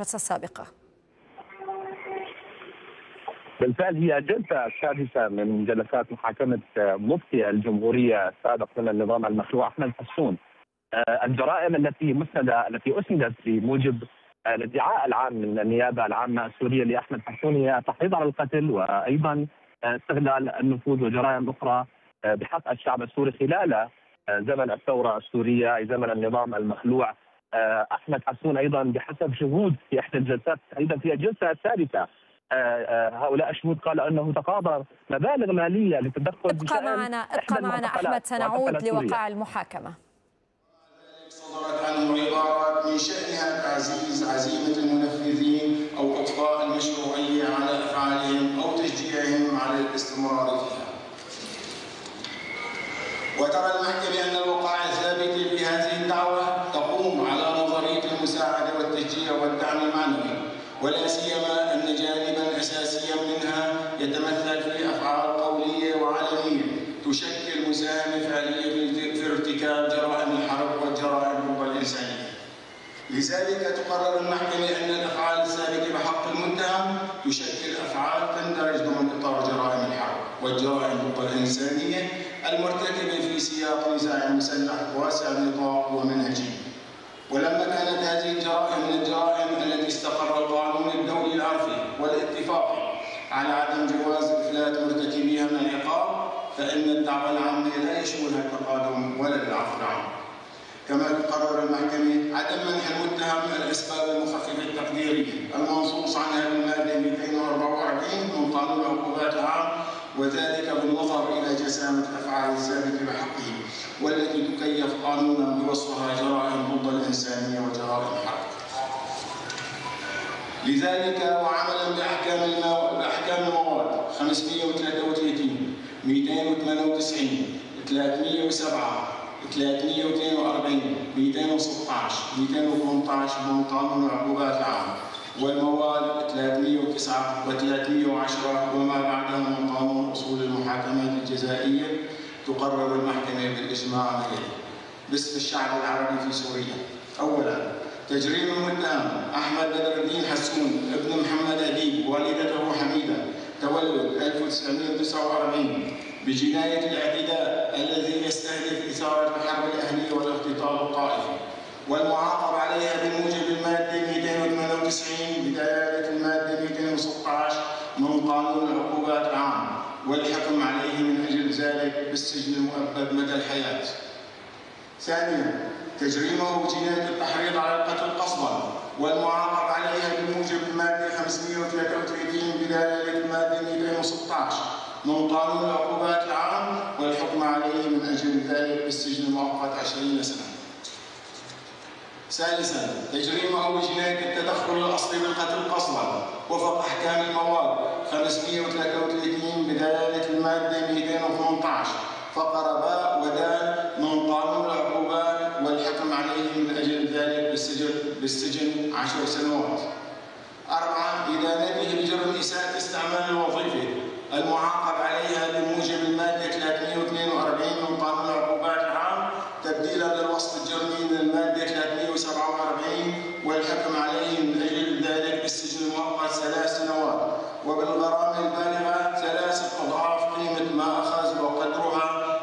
الجلسة السابقة؟ بالفعل هي الجلسة السادسة من جلسات محاكمة مفتي الجمهورية السابق من النظام المخلوع أحمد حسون. الجرائم التي أسندت بموجب الادعاء العام من النيابة العامة السورية لأحمد حسون هي تحريض على القتل، وأيضا استغلال النفوذ وجرائم أخرى بحق الشعب السوري خلال زمن الثورة السورية أي زمن النظام المخلوع. أحمد حسون أيضا بحسب شهود في إحدى الجلسات أيضا في الجلسة الثالثة هؤلاء الشهود قال أنه تقاضى مبالغ مالية للتدخل ابقى معنا أحمد، سنعود لوقع المحاكمة. صدرت عنه عبارات من شأنها تعزيز عزيمة المنفذين أو إطفاء المشروعية على أفعالهم أو تشجيعهم على الاستمرار فيها. وترى المحكمة أن الوقائع الثابتة في هذه الدعوة تقوم على نظرية المساعدة والتشجيع والدعم المعنوي، ولا سيما أن جانبا أساسيا منها يتمثل في أفعال قولية وعلنية تشكل مساهمة فعلية في ارتكاب جرائم الحرب والجرائم ضد الإنسانية. لذلك تقرر المحكمة أن الأفعال الثابتة بحق المتهم تشكل أفعال تندرج ضمن إطار جرائم الحرب والجرائم ضد الإنسانية المرتكبة في سياق نزاع مسلح واسع النطاق ومنهجي. ولما كانت هذه الجرائم من الجرائم التي استقر القانون الدولي العرفي والاتفاقي على عدم جواز إفلات مرتكبيها من العقاب، فإن الدعوى العامة لا يشملها التقادم ولا العفو العام. كما تقرر المحكمة عدم منح المتهم الأسباب المخففة التقديرية المنصوص عنها بالمادة 244 من قانون العقوبات العام، وذلك بالنظر إلى جسامة الأفعال الثابتة بحقه والتي تكيف قانونا بوصفها جرائم ضد الإنسانية وجرائم حرب. لذلك وعملا بأحكام المواد 533 298 307 342 216 218 من قانون العقوبات العام والمواد 309 و310 وما بعدها من قانون أصول المحاكمات الجزائية، تقرر المحكمة بالإجماع عليه باسم الشعب العربي في سوريا. أولا، تجريم المتهم أحمد بدر الدين حسون ابن محمد أديب والدته حميدة تولد 1949 بجناية الاعتداء الذي يستهدف إثارة الحرب الأهلية والاغتيال الطائفي، والمعاقب عليها بموجب المادة 298 بدلالة المادة 216 من قانون العقوبات العام، والحكم عليه من أجل ذلك بالسجن المؤبد مدى الحياة. ثانيا، تجريمه بجناية التحريض على القتل قصدا، والمعاقب عليها بموجب المادة 533 بدلالة المادة 216 من قانون العقوبات العام، والحكم عليه من أجل ذلك بالسجن المؤقت 20 سنة. ثالثا، تجريمه بجناية التدخل الأصلي بالقتل قصدا وفق أحكام المواد 533 بدلالة المادة 218 فقرة باء ودال من قانون العقوبات، والحكم عليه من أجل ذلك بالسجن 10 سنوات. أربعة، إدانته بجرم إساءة استعمال الوظيفة المعاقب عليها بموجب المادة 342 من قانون العقوبات العام تبديلا للوصف الجرمي من المادة 347، والحكم عليه من أجل ذلك بالسجن المؤقت 3 سنوات وبالغرامة البالغة 3 أضعاف قيمة ما أخذ وقدرها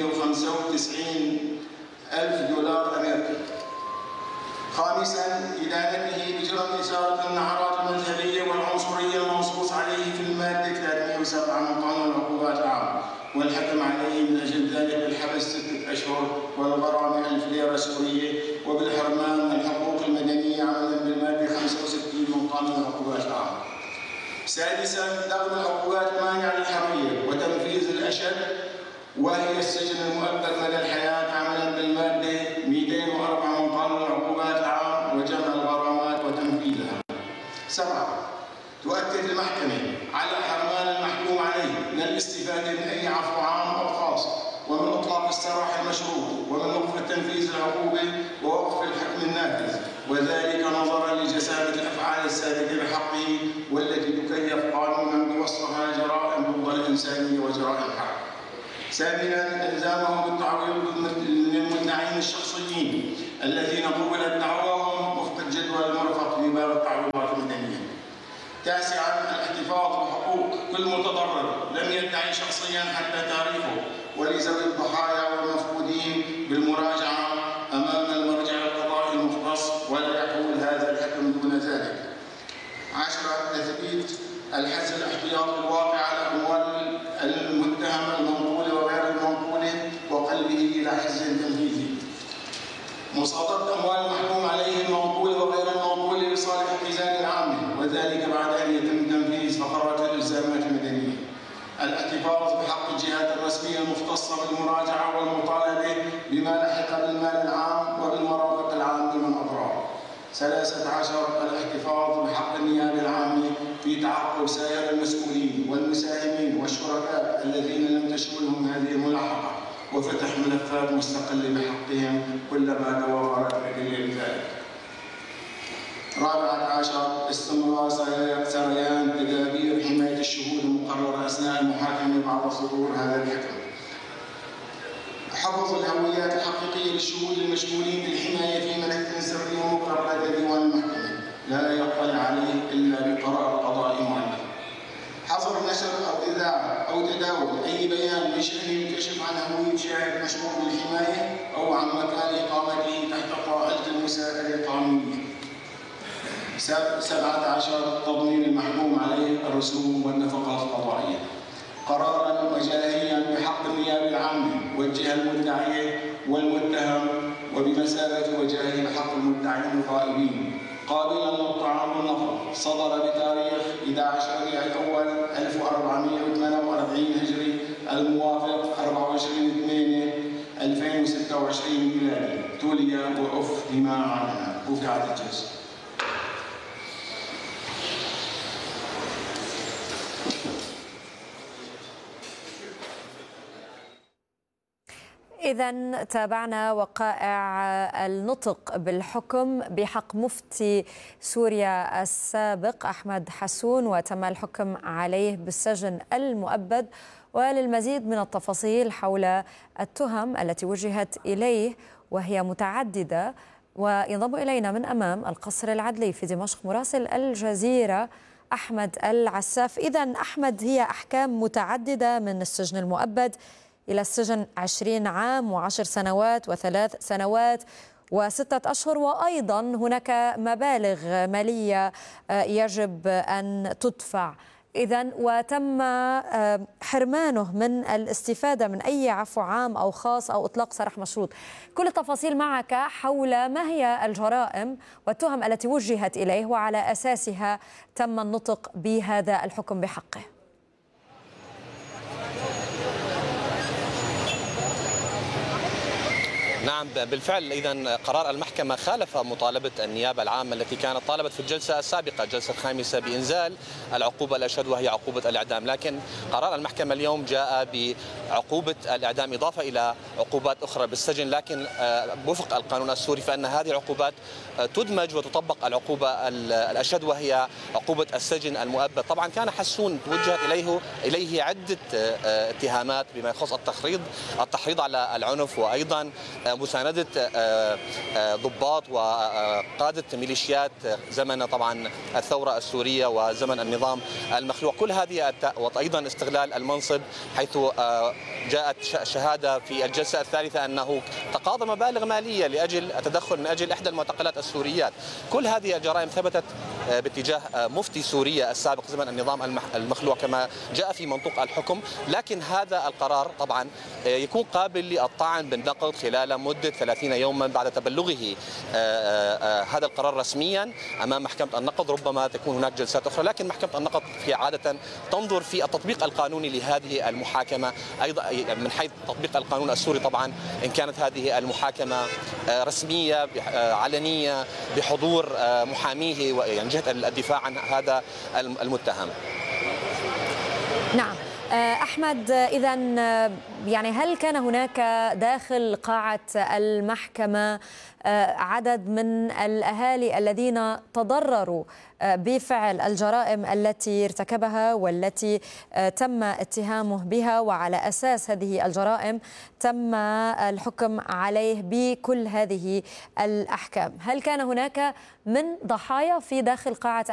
195,000 دولار أمريكي. خامسا، إدانته بجرم إثارة النعرات المذهبية والعنصرية المنصوص عليه في المادة 307 من قانون العقوبات العام، والحكم عليه من أجل ذلك بالحبس 6 أشهر والغرامة 1000 ليرة سورية وبالحرمان من الحقوق المدنية عملا بالمادة 65 من قانون العقوبات العام. سادسا، دخل العقوبات مانع للحرية وتنفيذ الأشد وهي السجن المؤبد مدى الحياة عملا بالمادة 204 من قانون العقوبات العام وجمع الغرامات وتنفيذها. 7. تؤكد المحكمة على حرمان المحكوم عليه من الاستفادة من أي عفو عام أو خاص ومن إطلاق السراح المشروط ومن وقف تنفيذ العقوبة ووقف الحكم النافذ، وذلك نظرا لجسامة الأفعال الثابتة بحقه والتي تكيف قانونا بوصفها جرائم ضد الإنسانية وجرائم حرب. ثامنا، إلزامه بالتعويض للمدعين الشخصيين الذين قبلت دعواهم وفق الجدول المرفق في باب التعويضات تاسعاً الاحتفاظ بحقوق كل متضرر لم يدعي شخصياً حتى تاريخه، ولذوي الضحايا والمفقودين بالمراجعة أمام المرجع القضائي المختص ولا يحول هذا الحكم دون ذلك. 10 تثبيت الحجز الاحتياطي الواقع على أموال المتهم المنقولة وغير المنقولة وقلبه إلى حجز تنفيذي. مصادرة أموال المحكوم عليه المنقولة وغير المنقولة لصالح الخزانة العامة، وذلك بعد أن يتم تنفيذ فقرات الإلزامات المدنية. الاحتفاظ بحق الجهات الرسمية المختصة بالمراجعة والمطالبة بما لحق بالمال العام وبالمرافق العامة من أضرار. 13 الاحتفاظ بحق النيابة العامة في تعقب سائر المسؤولين والمساهمين والشركاء الذين لم تشملهم هذه الملاحقة، وفتح ملفات مستقلة بحقهم كلما توفرت أدلة لذلك. 14 استمرار سريان تدابير حماية الشهود المقررة أثناء المحاكمة بعد صدور هذا الحكم. حفظ الهويات الحقيقية للشهود المشمولين بالحماية في ملف سري مقرر لدى ديوان المحكمة لا يطلع عليه إلا بقرار قضائي معين. حظر نشر أو إذاعة أو تداول أي بيان بشأن الكشف عن هوية شاهد مشمول بالحماية أو عن مكان إقامته تحت طائلة المساءلة القانونية. 17 تضمين المحكوم عليه الرسوم والنفقات القضائية. قرارا وجاهيا بحق النيابة العامة والجهة المدعية والمتهم وبمثابة وجاهي بحق المدعين الغائبين، قابلا للطعام والنقل، صدر بتاريخ 11 ربيع الأول 1448 هجري الموافق 24/8/2026 ميلادي. تولي وأفهم عنها وكالة الجيش. إذن تابعنا وقائع النطق بالحكم بحق مفتي سوريا السابق أحمد حسون، وتم الحكم عليه بالسجن المؤبد. وللمزيد من التفاصيل حول التهم التي وجهت إليه وهي متعددة، وينضم إلينا من أمام القصر العدلي في دمشق مراسل الجزيرة أحمد العساف. إذن أحمد، هي أحكام متعددة من السجن المؤبد إلى السجن 20 عام و10 سنوات و3 سنوات و6 أشهر، وأيضا هناك مبالغ مالية يجب أن تدفع. إذن وتم حرمانه من الاستفادة من أي عفو عام أو خاص أو إطلاق سراح مشروط. كل التفاصيل معك حول ما هي الجرائم والتهم التي وجهت إليه وعلى أساسها تم النطق بهذا الحكم بحقه. نعم بالفعل، إذا قرار المحكمة خالف مطالبة النيابة العامة التي كانت طالبت في الجلسة السابقة، الجلسة الخامسة، بإنزال العقوبة الأشد وهي عقوبة الإعدام، لكن قرار المحكمة اليوم جاء بعقوبة الإعدام إضافة إلى عقوبات أخرى بالسجن، لكن وفق القانون السوري فإن هذه العقوبات تدمج وتطبق العقوبة الأشد وهي عقوبة السجن المؤبد. طبعا كان حسون توجهت إليه عدة اتهامات بما يخص التحريض على العنف، وأيضا مساندة ضباط وقادة ميليشيات زمن طبعا الثورة السورية وزمن النظام المخلوع. كل هذه وأيضا استغلال المنصب، حيث جاءت شهادة في الجلسة الثالثة أنه تقاضى مبالغ مالية لأجل التدخل من أجل إحدى المعتقلات السوريات. كل هذه الجرائم ثبتت باتجاه مفتي سوريا السابق زمن النظام المخلوع كما جاء في منطوق الحكم، لكن هذا القرار طبعا يكون قابل للطعن بالنقض خلال مدة 30 يوما بعد تبلغه هذا القرار رسميا أمام محكمة النقض. ربما تكون هناك جلسات أخرى، لكن محكمة النقض هي عادة تنظر في التطبيق القانوني لهذه المحاكمة، أيضا من حيث تطبيق القانون السوري طبعا، إن كانت هذه المحاكمة رسمية علنية بحضور محاميه يعني جهة الدفاع عن هذا المتهم. نعم أحمد، إذن يعني هل كان هناك داخل قاعة المحكمة عدد من الأهالي الذين تضرروا بفعل الجرائم التي ارتكبها والتي تم اتهامه بها، وعلى أساس هذه الجرائم تم الحكم عليه بكل هذه الأحكام؟ هل كان هناك من ضحايا في داخل قاعة